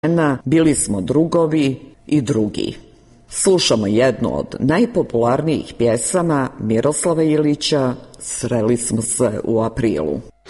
žena, bili smo drugovi i drugi. Slušamo jednu od najpopularnijih pjesama Miroslava Ilića, Sreli smo se u aprilu.